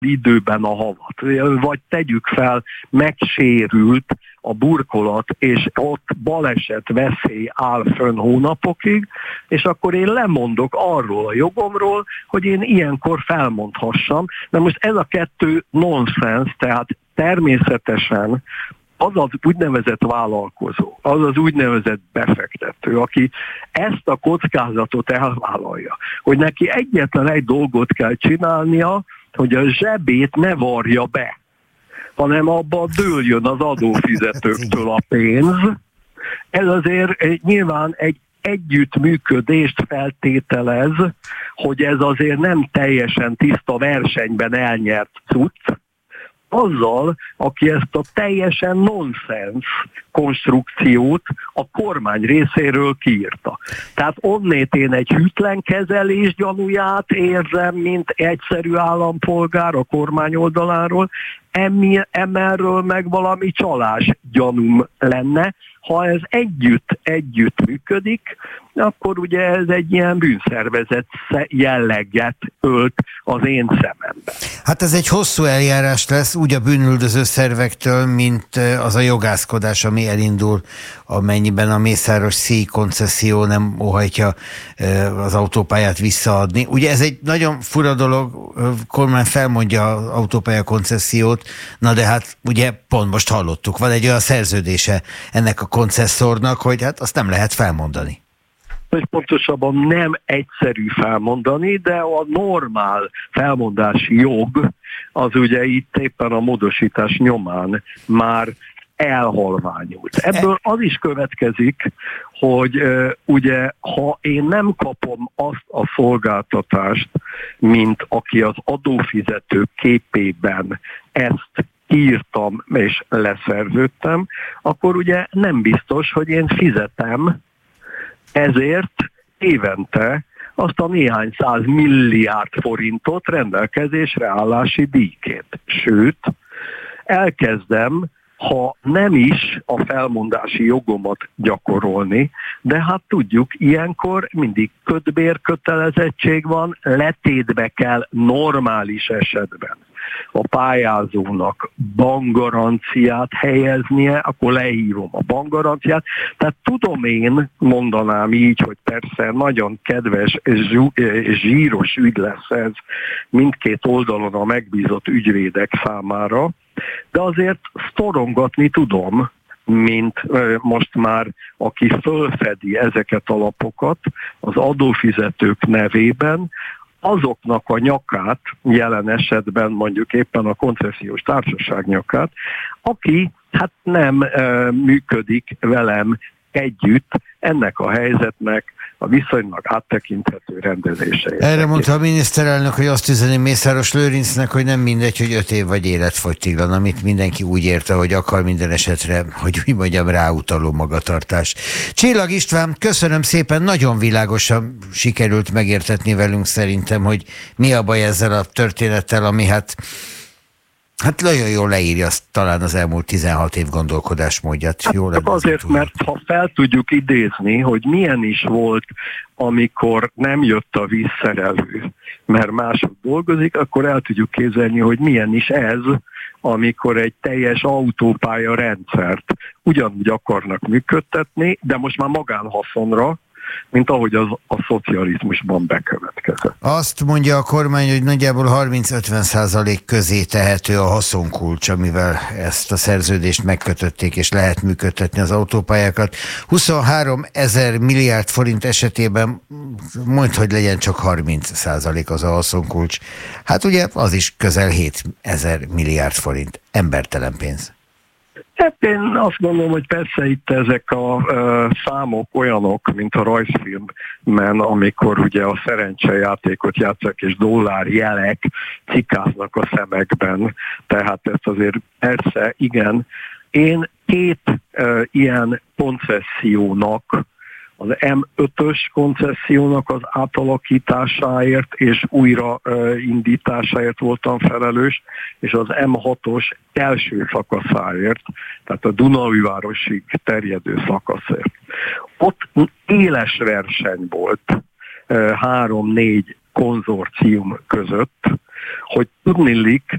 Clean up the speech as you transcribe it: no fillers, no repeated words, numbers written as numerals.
időben a havat. Vagy tegyük fel, megsérült a burkolat, és ott baleset veszély áll fönn hónapokig, és akkor én lemondok arról a jogomról, hogy én ilyenkor felmondhassam. De most ez a kettő nonsens, tehát természetesen az az úgynevezett vállalkozó, az az úgynevezett befektető, aki ezt a kockázatot elvállalja, hogy neki egyetlen egy dolgot kell csinálnia, hogy a zsebét ne varja be, hanem abban dőljön az adófizetőktől a pénz. Ez azért nyilván egy együttműködést feltételez, hogy ez azért nem teljesen tiszta versenyben elnyert cucc, azzal, aki ezt a teljesen nonsens konstrukciót a kormány részéről kiírta. Tehát onnét én egy hűtlen kezelés gyanúját érzem, mint egyszerű állampolgár a kormány oldaláról, emelről meg valami csalás gyanúm lenne. Ha ez együtt működik, akkor ugye ez egy ilyen bűnszervezet jelleget ölt az én szememben. Hát ez egy hosszú eljárás lesz, úgy a bűnüldöző szervektől, mint az a jogászkodás, ami elindul, amennyiben a Mészáros szíj koncesszió nem óhajtja az autópályát visszaadni. Ugye ez egy nagyon fura dolog, kormány felmondja az autópálya koncessziót, na de hát ugye pont most hallottuk, van egy olyan szerződése ennek a koncesszornak, hogy hát azt nem lehet felmondani. És pontosabban nem egyszerű felmondani, de a normál felmondási jog az ugye itt éppen a módosítás nyomán már elhalványult. Ebből az is következik, hogy ugye ha én nem kapom azt a szolgáltatást, mint aki az adófizető képében ezt írtam és leszerződtem, akkor ugye nem biztos, hogy én fizetem ezért évente azt a néhány 100 milliárd forintot rendelkezésre állási díjként. Sőt, elkezdem, ha nem is a felmondási jogomat gyakorolni, de hát tudjuk, ilyenkor mindig kötbérkötelezettség van, letétbe kell normális esetben a pályázónak bankgaranciát helyeznie, akkor lehívom a bankgaranciát. Tehát tudom én, mondanám így, hogy persze nagyon kedves és zsíros ügy lesz ez mindkét oldalon a megbízott ügyvédek számára, de azért szorongatni tudom, mint most már aki fölfedi ezeket a lapokat az adófizetők nevében, azoknak a nyakát, jelen esetben mondjuk éppen a koncesziós társaság nyakát, aki hát nem működik velem együtt ennek a helyzetnek a viszonylag áttekinthető rendezése. Erre mondta a miniszterelnök, hogy azt üzeni Mészáros Lőrincnek, hogy nem mindegy, hogy 5 év vagy életfogytiglan, amit mindenki úgy érte, hogy akar minden esetre, hogy úgy mondjam, ráutaló magatartás. Csillag István, köszönöm szépen, nagyon világosan sikerült megértetni velünk szerintem, hogy mi a baj ezzel a történettel, ami hát nagyon jól leírja azt, talán az elmúlt 16 év gondolkodásmódját. Hát azért, mert ha fel tudjuk idézni, hogy milyen is volt, amikor nem jött a vízszerelő, mert mások dolgozik, akkor el tudjuk képzelni, hogy milyen is ez, amikor egy teljes autópálya rendszert ugyanúgy akarnak működtetni, de most már magánhaszonra, mint ahogy az a szocializmusban bekövetkezett. Azt mondja a kormány, hogy nagyjából 30-50% közé tehető a haszonkulcs, amivel ezt a szerződést megkötötték, és lehet működtetni az autópályákat. 23 000 milliárd forint esetében mondd, hogy legyen csak 30% az a haszonkulcs. Hát ugye az is közel 7 000 milliárd forint. Embertelen pénz. Hát én azt gondolom, hogy persze itt ezek a számok olyanok, mint a rajzfilmben, amikor ugye a szerencsejátékot játszák, és dollárjelek cikáznak a szemekben. Tehát ezt azért persze, igen. Én 2 ilyen koncessziónak, az M5-ös koncessziónak az átalakításáért és újraindításáért voltam felelős, és az M6-os első szakaszáért, tehát a Dunaújvárosig terjedő szakaszért. Ott éles verseny volt 3-4 konzorcium között, hogy tudniillik